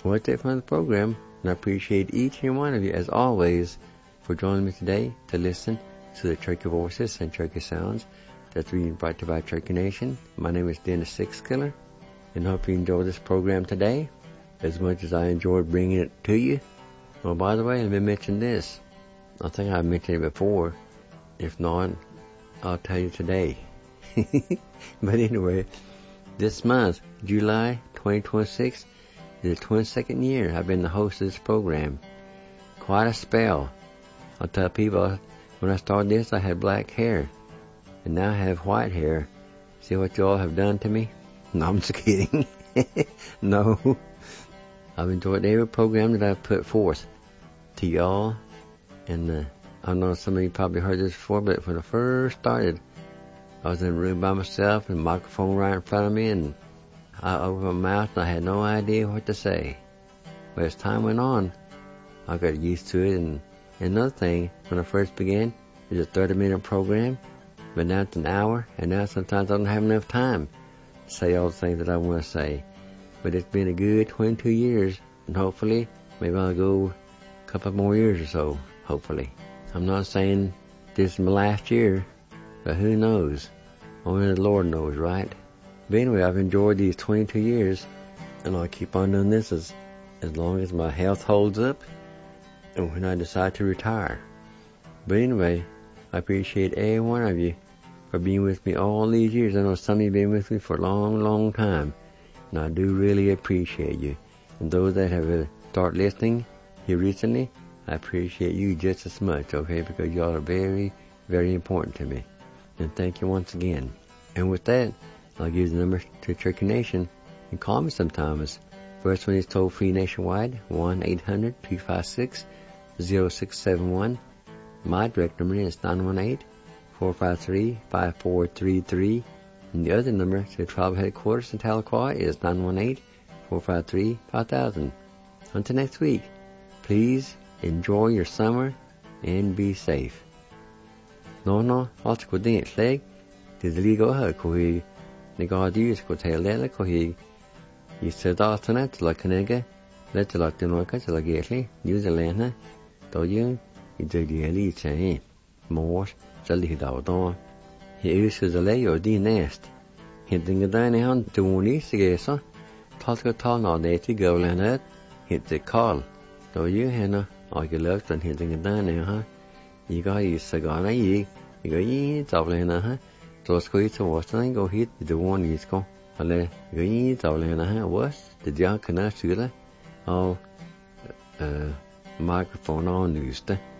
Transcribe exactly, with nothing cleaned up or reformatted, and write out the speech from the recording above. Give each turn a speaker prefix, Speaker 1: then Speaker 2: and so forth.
Speaker 1: Well, that's it from the program, and I appreciate each and one of you, as always, for joining me today to listen to the Cherokee Voices and Cherokee Sounds that's being brought to you by Cherokee Nation. My name is Dennis Sixkiller, and I hope you enjoy this program today as much as I enjoyed bringing it to you. Well, by the way, let me mention this. I think I've mentioned it before. If not, I'll tell you today. But anyway, this month, July twenty twenty-six, is the twenty-second year I've been the host of this program. Quite a spell. I'll tell people, when I started this, I had black hair. And now I have white hair. See what y'all have done to me? No, I'm just kidding. No. I've enjoyed every program that I've put forth to y'all. And uh, I know some of you probably heard this before, but when I first started, I was in a room by myself and a microphone right in front of me, and I opened my mouth and I had no idea what to say. But as time went on, I got used to it. And another thing, when I first began, it was a thirty minute program, but now it's an hour, and now sometimes I don't have enough time to say all the things that I want to say. But it's been a good twenty-two years, and hopefully, maybe I'll go a couple more years or so, hopefully. I'm not saying this is my last year, but who knows? Only the Lord knows, right? But anyway, I've enjoyed these twenty-two years, and I'll keep on doing this as, as long as my health holds up, and when I decide to retire. But anyway, I appreciate every one of you for being with me all these years. I know some of you have been with me for a long, long time, and I do really appreciate you. And those that have uh, started listening here recently, I appreciate you just as much, okay, because y'all are very, very important to me. And thank you once again. And with that, I'll give you the number to Cherokee Nation and call me sometimes. First one is toll free nationwide, one eight hundred two five six zero six seven one. My direct number is nine one eight four five three five four three three. And the other number to the tribal headquarters in Tahlequah is nine one eight four five three five thousand. Until next week, please enjoy your summer and be safe. No, no, also go dance leg. Did the legal her cohe? The god use go tail lela cohe. You said after that, like a nigga, let the lot to know catch like gately, New Zealand, though you, you did the elite chain. More, Sally Dowdon. He uses a lay or the nest. Hinting a dining on to one east again, talk a tall all day to go and it, hit the call. Though you, Hannah, all your love and hitting a dining, huh? You got your cigar, you got ye, doubling, huh? So squeeze to what's the go hit the one is go. Ale, you doubling, huh? What's the young canal shooter? Oh, uh, microphone on news.